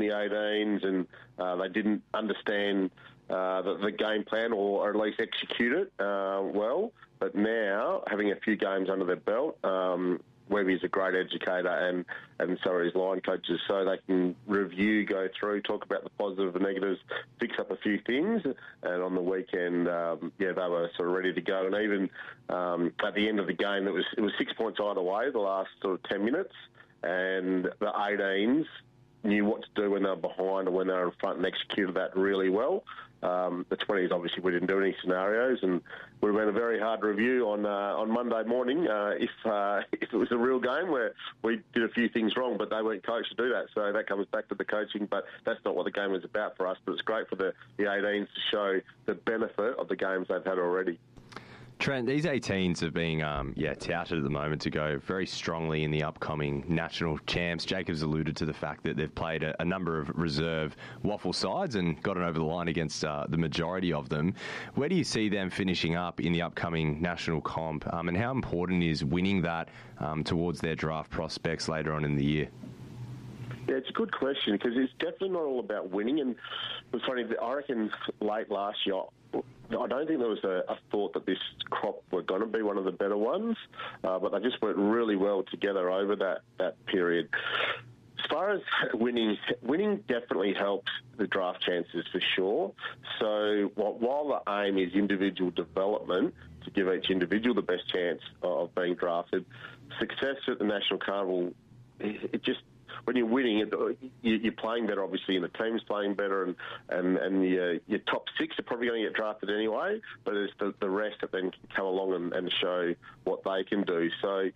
the 18s, and they didn't understand the game plan, or at least execute it well. But now, having a few games under their belt, Webby's a great educator, and so are his line coaches, so they can review, go through, talk about the positives and negatives, fix up a few things, and on the weekend, they were sort of ready to go. And even at the end of the game, it was 6 points either way, the last sort of 10 minutes, and the 18s knew what to do when they were behind or when they were in front, and executed that really well. The 20s, obviously, we didn't do any scenarios, and would have been a very hard review on Monday morning if it was a real game where we did a few things wrong, but they weren't coached to do that. So that comes back to the coaching, but that's not what the game was about for us. But it's great for the 18s to show the benefit of the games they've had already. Trent, these 18s are being touted at the moment to go very strongly in the upcoming national champs. Jacob's alluded to the fact that they've played a number of reserve WAFL sides and gotten over the line against the majority of them. Where do you see them finishing up in the upcoming national comp, and how important is winning that towards their draft prospects later on in the year? Yeah, it's a good question, because it's definitely not all about winning. And it was funny, I reckon late last year, I don't think there was a thought that this crop were going to be one of the better ones, but they just worked really well together over that period. As far as winning definitely helps the draft chances for sure. So while the aim is individual development, to give each individual the best chance of being drafted, success at the National Carnival, it just... When you're winning, you're playing better, obviously, and the team's playing better, and your top six are probably going to get drafted anyway, but it's the rest that then can come along and show what they can do. So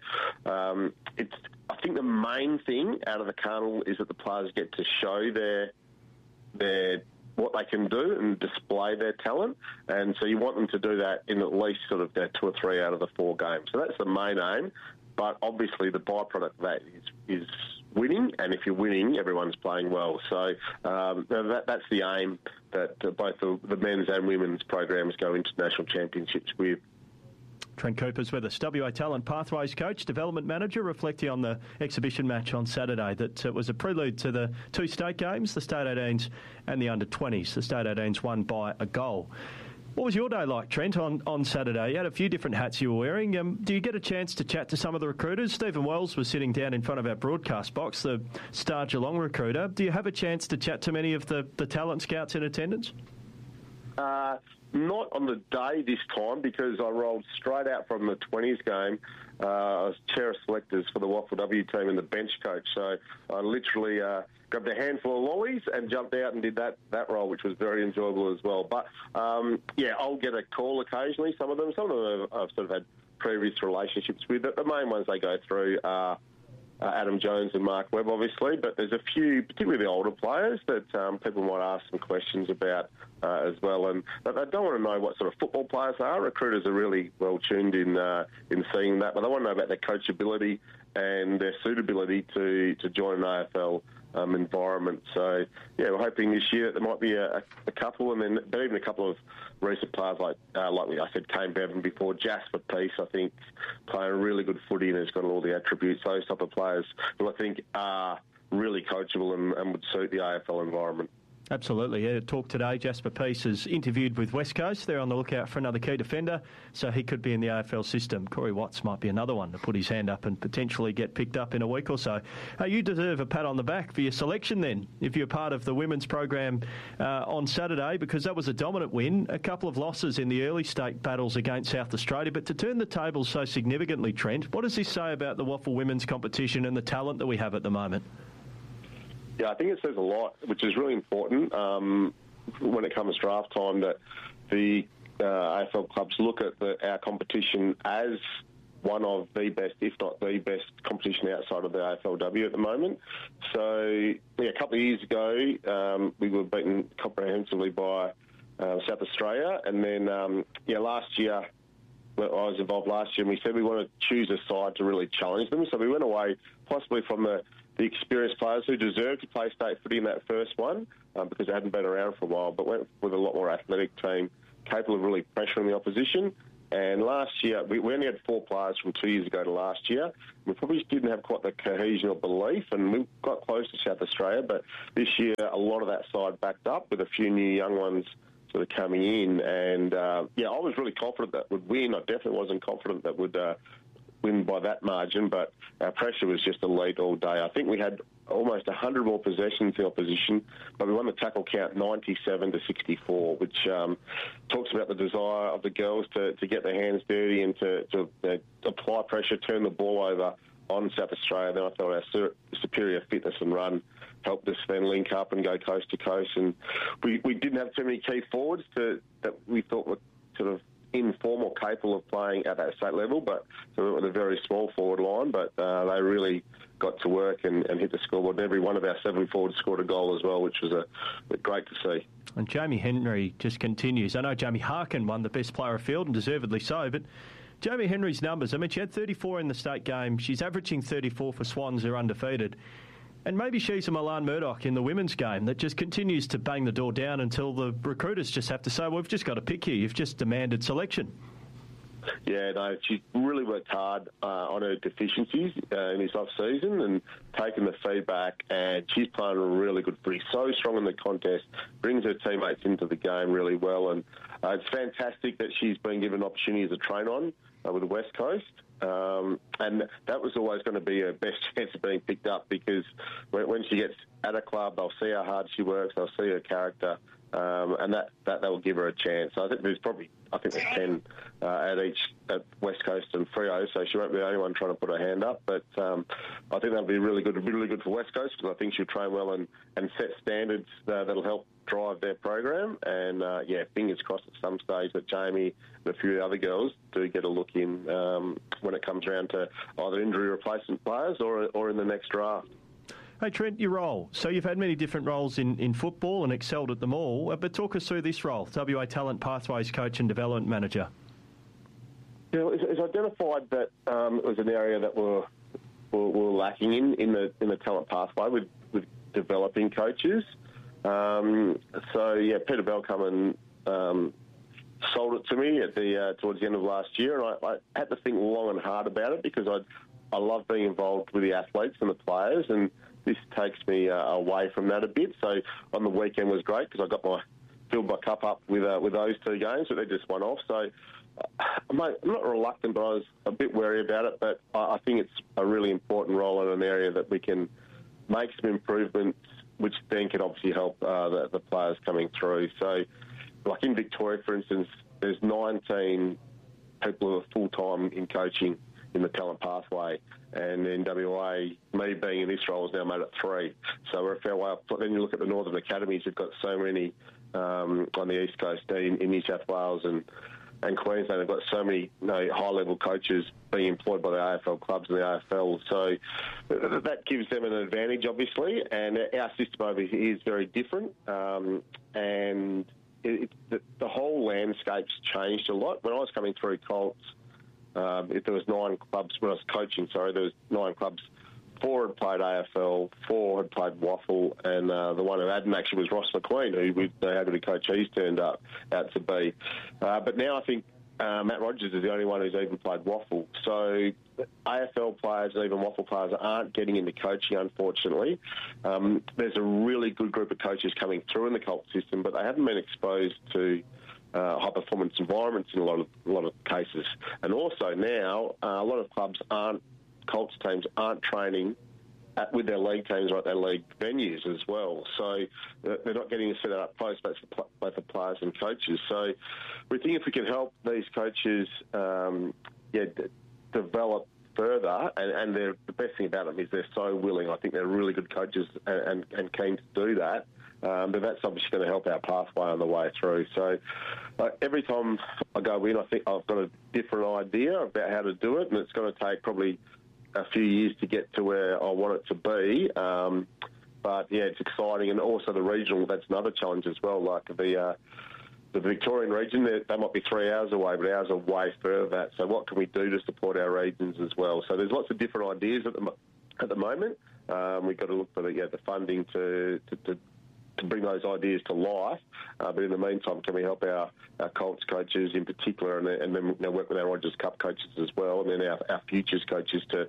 I think the main thing out of the Carnival is that the players get to show their what they can do and display their talent, and so you want them to do that in at least sort of their 2 or 3 out of the 4 games. So that's the main aim, but obviously the byproduct of that is winning, and if you're winning, everyone's playing well. So that's the aim that both the men's and women's programs go into national championships with. Trent Cooper's with us, WA Talent Pathways coach, development manager, reflecting on the exhibition match on Saturday that was a prelude to the 2 state games, the State 18s and the Under-20s. The State 18s won by a goal. What was your day like, Trent, on Saturday? You had a few different hats you were wearing. Do you get a chance to chat to some of the recruiters? Stephen Wells was sitting down in front of our broadcast box, the Star Geelong recruiter. Do you have a chance to chat to many of the talent scouts in attendance? Not on the day this time, because I rolled straight out from the 20s game. I was chair of selectors for the WAFLW team and the bench coach, so I literally grabbed a handful of lollies and jumped out and did that role, which was very enjoyable as well. But, I'll get a call occasionally, some of them I've sort of had previous relationships with. The main ones they go through are Adam Jones and Mark Webb, obviously, but there's a few, particularly the older players, that people might ask some questions about as well. And they don't want to know what sort of football players they are. Recruiters are really well tuned in seeing that, but they want to know about their coachability and their suitability to join an AFL environment. So, we're hoping this year that there might be a couple, but even a couple of recent players like I said, Kane Bevan before, Jasper Peace, I think, playing a really good footy and has got all the attributes, those type of players who I think are really coachable and would suit the AFL environment. Absolutely. Yeah, talk today. Jasper Peace is interviewed with West Coast. They're on the lookout for another key defender, so he could be in the AFL system. Corey Watts might be another one to put his hand up and potentially get picked up in a week or so. You deserve a pat on the back for your selection then, if you're part of the women's program on Saturday, because that was a dominant win. A couple of losses in the early state battles against South Australia, but to turn the tables so significantly, Trent, what does this say about the WAFL women's competition and the talent that we have at the moment? Yeah, I think it says a lot, which is really important when it comes draft time, that the AFL clubs look at our competition as one of the best, if not the best, competition outside of the AFLW at the moment. So, a couple of years ago, we were beaten comprehensively by South Australia, and then, last year, I was involved last year, and we said we want to choose a side to really challenge them. So we went away possibly from the experienced players who deserved to play state footy in that first one because they hadn't been around for a while, but went with a lot more athletic team, capable of really pressuring the opposition. And last year, we only had 4 players from 2 years ago to last year. We probably didn't have quite the cohesion or belief, and we got close to South Australia. But this year, a lot of that side backed up with a few new young ones sort of coming in. And, I was really confident that would win. I definitely wasn't confident that would win by that margin, but our pressure was just elite all day. I think we had almost 100 more possessions in opposition, but we won the tackle count 97-64, which talks about the desire of the girls to get their hands dirty and to apply pressure, turn the ball over on South Australia. Then I thought our superior fitness and run helped us then link up and go coast to coast. And we didn't have too many key forwards that we thought were sort of informal, capable of playing at that state level, but so we were with a very small forward line, but they really got to work and hit the scoreboard. And every one of our 7 forwards scored a goal as well, which was great to see. And Jamie Henry just continues. I know Jamie Harkin won the best player of field, and deservedly so, but Jamie Henry's numbers, I mean, she had 34 in the state game. She's averaging 34 for Swans, who are undefeated. And maybe she's a Milan Murdoch in the women's game that just continues to bang the door down until the recruiters just have to say, well, we've just got to pick you. You've just demanded selection. Yeah, no, she really worked hard on her deficiencies in this off-season and taken the feedback, and she's playing a really good footy. So strong in the contest, brings her teammates into the game really well, and it's fantastic that she's been given opportunities to train on with the West Coast. And that was always going to be her best chance of being picked up, because when she gets at a club, they'll see how hard she works, they'll see her character, and that will give her a chance. So I think there's 10 at West Coast and Freo, so she won't be the only one trying to put her hand up. But I think that'll be really good for West Coast, because I think she'll train well and set standards that'll help drive their program. And fingers crossed at some stage that Jamie and a few of the other girls do get a look in when it comes around to either injury replacement players or in the next draft. Hey, Trent, your role. So you've had many different roles in football and excelled at them all, but talk us through this role, WA Talent Pathways Coach and Development Manager. It's identified that it was an area that we're lacking in the talent pathway with developing coaches. Peter Bell come and sold it to me towards the end of last year, and I had to think long and hard about it, because I love being involved with the athletes and the players, and this takes me away from that a bit. So on the weekend was great, because I got filled my cup up with those 2 games, but they just went off. So I'm not reluctant, but I was a bit wary about it. But I think it's a really important role in an area that we can make some improvements, which then can obviously help the players coming through. So, like in Victoria, for instance, there's 19 people who are full-time in coaching in the talent pathway, and in WA, me being in this role is now made it 3. So we're a fair way up. Then you look at the Northern Academies, you've got so many on the East Coast, in New South Wales and Queensland. They've got so many high-level coaches being employed by the AFL clubs and the AFL. So that gives them an advantage, obviously, and our system over here is very different. And the whole landscape's changed a lot. When I was coming through Colts, if there was 9 clubs, when I was coaching, there was 9 clubs. 4 had played AFL, 4 had played Waffle, and the one who hadn't actually was Ross McQueen, who how good a coach he's turned out to be. But now I think Matt Rogers is the only one who's even played Waffle. So AFL players, even Waffle players, aren't getting into coaching, unfortunately. There's a really good group of coaches coming through in the Colt system, but they haven't been exposed to high-performance environments in a lot of cases. And also now, a lot of clubs Colts teams aren't training with their league teams or at their league venues as well. So they're not getting to set that up close, both the players and coaches. So we think if we can help these coaches develop further, and the best thing about them is they're so willing. I think they're really good coaches and keen to do that. But that's obviously going to help our pathway on the way through. So every time I go in, I think I've got a different idea about how to do it, and it's going to take probably a few years to get to where I want it to be. But it's exciting, and also the regional. That's another challenge as well. Like the Victorian region, they might be 3 hours away, but ours are way further. So what can we do to support our regions as well? So there's lots of different ideas at the moment. We've got to look for the funding to bring those ideas to life, But in the meantime, can we help our Colts coaches in particular, and then work with our Rogers Cup coaches as well, and then our futures coaches to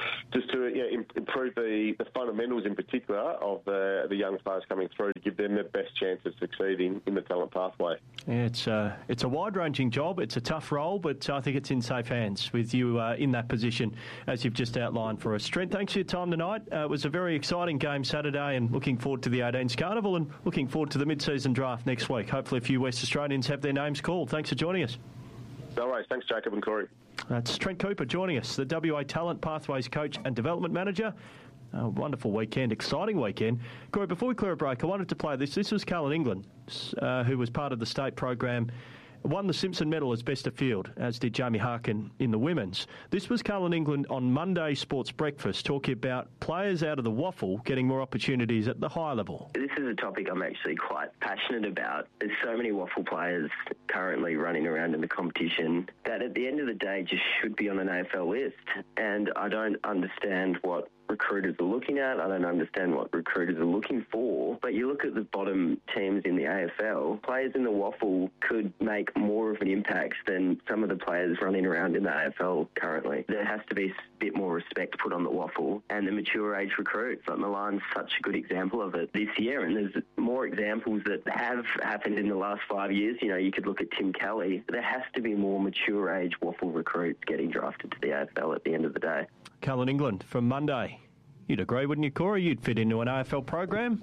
improve the fundamentals in particular of the young players coming through to give them the best chance of succeeding in the talent pathway. Yeah, it's a wide-ranging job. It's a tough role, but I think it's in safe hands with you in that position, as you've just outlined for us. Trent, thanks for your time tonight. It was a very exciting game Saturday, and looking forward to the 18s Carnival and looking forward to the mid-season draft next week. Hopefully a few West Australians have their names called. Thanks for joining us. No worries. Thanks, Jacob and Corey. That's Trent Cooper joining us, the WA Talent Pathways Coach and Development Manager. A wonderful weekend, exciting weekend. Corey, before we clear a break, I wanted to play this. This was Callan England, who was part of the state program, won the Simpson Medal as best of field, as did Jamie Harkin in the women's. This was Callan England on Monday Sports Breakfast, talking about players out of the waffle getting more opportunities at the high level. This is a topic I'm actually quite passionate about. There's so many waffle players currently running around in the competition that at the end of the day just should be on an AFL list. And I don't understand what recruiters are looking at. I don't understand what recruiters are looking for. But you look at the bottom teams in the AFL, players in the waffle could make more of an impact than some of the players running around in the AFL currently. There has to be a bit more respect put on the waffle and the mature age recruits. Like Milan's such a good example of it this year, and there's more examples that have happened in the last 5 years. You know, you could look at Tim Kelly. There has to be more mature age waffle recruits getting drafted to the AFL at the end of the day. Callan England from Monday. You'd agree, wouldn't you, Corey? You'd fit into an AFL program?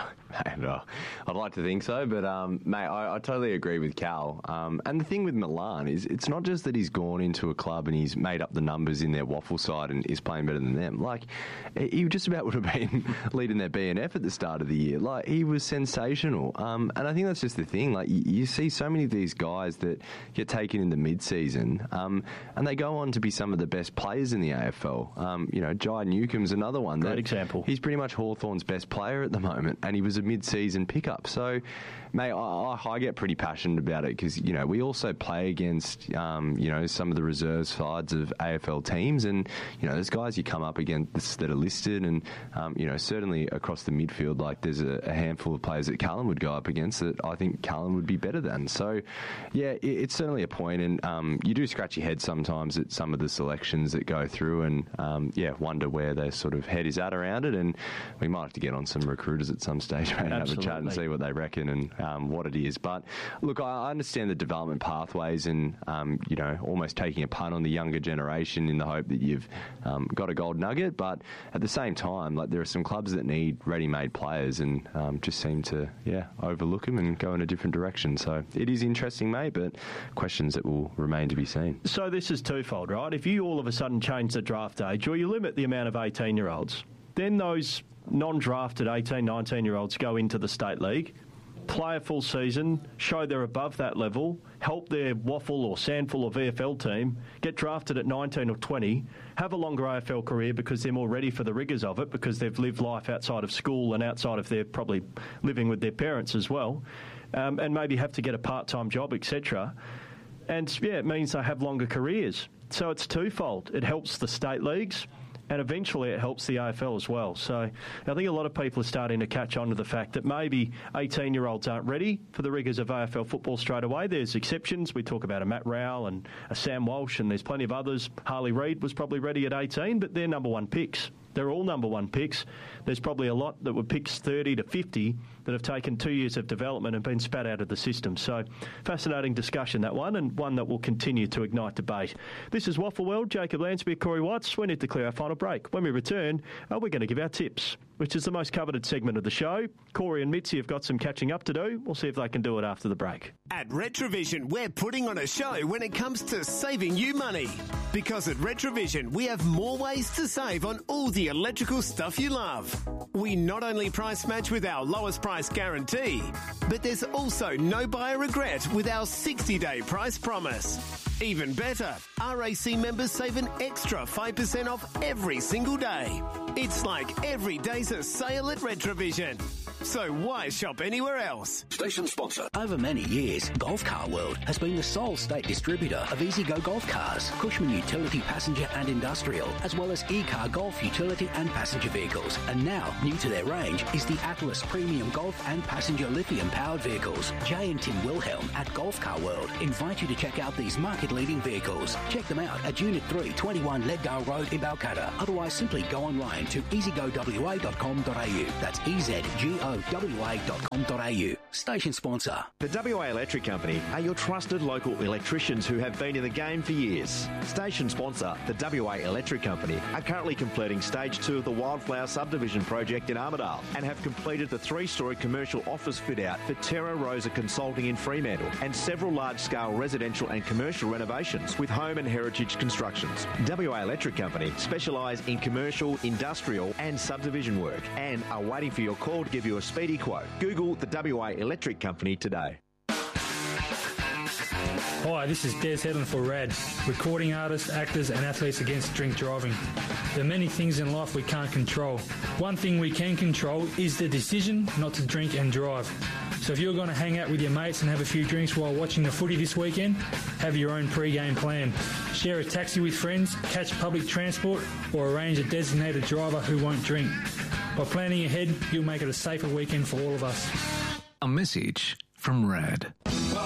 I'd like to think so, but, mate, I totally agree with Cal. And the thing with Milan is it's not just that he's gone into a club and he's made up the numbers in their waffle side and is playing better than them. Like, he just about would have been leading their BNF at the start of the year. Like, he was sensational. And I think that's just the thing. Like, you see so many of these guys that get taken in the mid-season, and they go on to be some of the best players in the AFL. Jai Newcomb's another one. Great example. He's pretty much Hawthorn's best player at the moment, and he was a mid-season pickup. So, mate, I get pretty passionate about it because, we also play against, some of the reserve sides of AFL teams, and, there's guys you come up against that are listed, and, certainly across the midfield, like there's a handful of players that Callan would go up against that I think Callan would be better than. So, yeah, it's certainly a point, and you do scratch your head sometimes at some of the selections that go through and, wonder where their sort of head is at around it, and we might have to get on some recruiters at some stage and have a chat and see what they reckon and what it is. But look, I understand the development pathways and almost taking a punt on the younger generation in the hope that you've got a gold nugget, but at the same time, like, there are some clubs that need ready-made players and just seem to overlook them and go in a different direction. So it is interesting, mate, but questions that will remain to be seen. So this is twofold, right? If you all of a sudden change the draft age or you limit the amount of 18-year-olds, then those non-drafted 18, 19-year-olds go into the State League, play a full season, show they're above that level, help their waffle or sandful or VFL team, get drafted at 19 or 20, have a longer AFL career because they're more ready for the rigours of it because they've lived life outside of school and outside of their probably living with their parents as well, and maybe have to get a part-time job, etc. And, it means they have longer careers. So it's twofold. It helps the state leagues, and eventually it helps the AFL as well. So I think a lot of people are starting to catch on to the fact that maybe 18-year-olds aren't ready for the rigours of AFL football straight away. There's exceptions. We talk about a Matt Rowell and a Sam Walsh, and there's plenty of others. Harley Reid was probably ready at 18, but they're number one picks. They're all number one picks. There's probably a lot that were picks 30 to 50 that have taken 2 years of development and been spat out of the system. So fascinating discussion, that one, and one that will continue to ignite debate. This is Waffle World. Jacob Lansby, Corey Watts. We need to clear our final break. When we return, we're going to give our tips, which is the most coveted segment of the show. Corey and Mitzi have got some catching up to do. We'll see if they can do it after the break. At Retrovision, we're putting on a show when it comes to saving you money. Because at Retrovision, we have more ways to save on all the electrical stuff you love. We not only price match with our lowest price guarantee, but there's also no buyer regret with our 60-day price promise. Even better, RAC members save an extra 5% off every single day. It's like every day's a sale at Retrovision. So why shop anywhere else? Station sponsor. Over many years, Golf Car World has been the sole state distributor of EasyGo Golf Cars, Cushman Utility Passenger and Industrial, as well as E-Car Golf Utility and Passenger Vehicles. And now, new to their range is the Atlas Premium Golf and Passenger Lithium-powered vehicles. Jay and Tim Wilhelm at Golf Car World invite you to check out these market-leading vehicles. Check them out at Unit 3, 21 Leaddale Road in Balcatta. Otherwise, simply go online to easygowa.com.au. That's easygowa.com.au. Station sponsor. The WA Electric Company are your trusted local electricians who have been in the game for years. Station sponsor, the WA Electric Company, are currently completing Stage 2 of the Wildflower Subdivision project in Armidale and have completed the 3-storey commercial office fit-out for Terra Rosa Consulting in Fremantle and several large-scale residential and commercial renovations with Home and Heritage Constructions. WA Electric Company specialise in commercial, industrial and subdivision work and are waiting for your call to give you a speedy quote. Google the WA Electric Company today. Hi, this is Des Hedlund for RAD, recording artists, actors and athletes against drink driving. There are many things in life we can't control. One thing we can control is the decision not to drink and drive. So if you're going to hang out with your mates and have a few drinks while watching the footy this weekend, have your own pre-game plan. Share a taxi with friends, catch public transport or arrange a designated driver who won't drink. By planning ahead, you'll make it a safer weekend for all of us. A message from RAD.